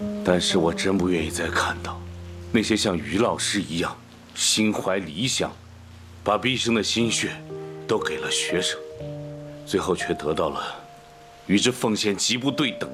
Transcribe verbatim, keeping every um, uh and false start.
但是我真不愿意再看到那些像于老师一样心怀理想，把毕生的心血都给了学生，最后却得到了与之奉献极不对等